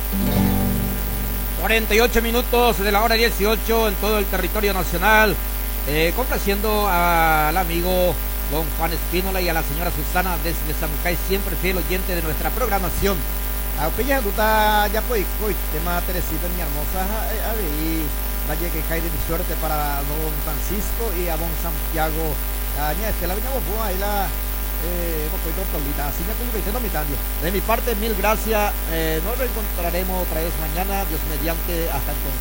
48 minutos de la hora 18 en todo el territorio nacional, complaciendo al amigo don Juan Espínola y a la señora Susana desde Samucay, siempre fiel oyente de nuestra programación. A peña duta ya pues tema Teresita mi hermosa ahí vaya que cae de mi suerte para don Francisco y a don Santiago la viña bobo ahí la así me convirtiendo mi cambio. De mi parte, mil gracias. Nos reencontraremos otra vez mañana, Dios mediante. Hasta entonces.